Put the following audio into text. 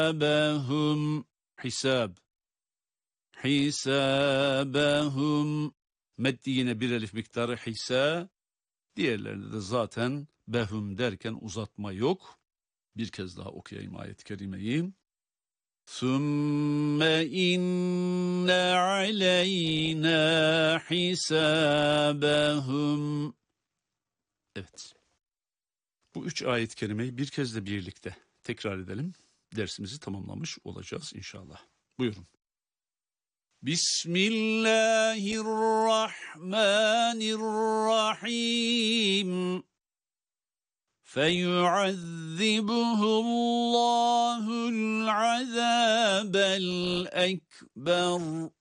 hisabahum. Hisab. Hisabahum. Meddi yine bir elif miktarı hisa. Diğerlerinde de zaten behum derken uzatma yok. Bir kez daha okuyayım ayet-i kerimeyi. Sümme inne aleyna hisabahum. Evet. Bu 3 ayet-i kerimeyi bir kez de birlikte tekrar edelim. Dersimizi tamamlamış olacağız inşallah. Buyurun. Bismillahirrahmanirrahim. فَيُعَذِّبُهُ اللّٰهُ الْعَذَابَ الْأَكْبَرَ